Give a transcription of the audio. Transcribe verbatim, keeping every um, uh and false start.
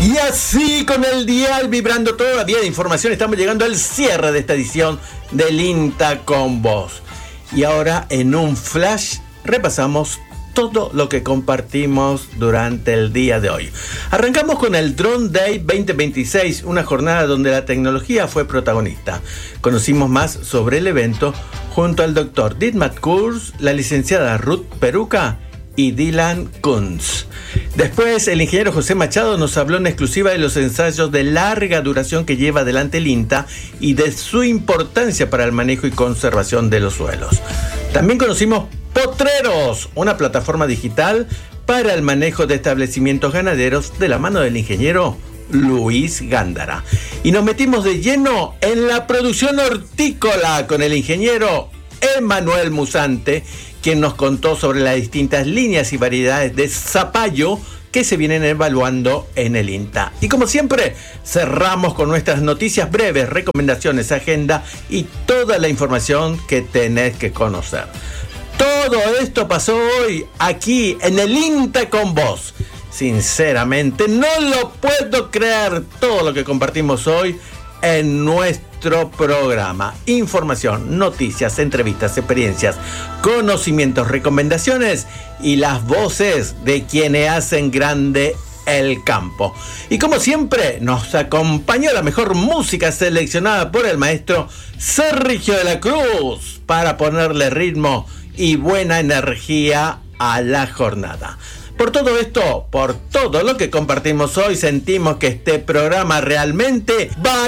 Y así, con el dial vibrando todavía de información, estamos llegando al cierre de esta edición del INTA con Vos. Y ahora, en un flash, repasamos todo lo que compartimos durante el día de hoy. Arrancamos con el Drone Day veinte veintiséis, una jornada donde la tecnología fue protagonista. Conocimos más sobre el evento junto al doctor Dietmar Kurz, la licenciada Ruth Peruca y Dylan Kunz. Después, el ingeniero José Machado nos habló en exclusiva de los ensayos de larga duración que lleva adelante el INTA y de su importancia para el manejo y conservación de los suelos. También conocimos Potreros, una plataforma digital para el manejo de establecimientos ganaderos de la mano del ingeniero Luis Gándara. Y nos metimos de lleno en la producción hortícola con el ingeniero Emanuel Musante, quien nos contó sobre las distintas líneas y variedades de zapallo que se vienen evaluando en el INTA. Y como siempre, cerramos con nuestras noticias breves, recomendaciones, agenda y toda la información que tenés que conocer. Todo esto pasó hoy aquí en el INTA con Vos. Sinceramente, no lo puedo creer todo lo que compartimos hoy en nuestro programa. Información, noticias, entrevistas, experiencias, conocimientos, recomendaciones y las voces de quienes hacen grande el campo. Y como siempre, nos acompañó la mejor música seleccionada por el maestro Sergio de la Cruz para ponerle ritmo y buena energía a la jornada. Por todo esto, por todo lo que compartimos hoy, sentimos que este programa realmente va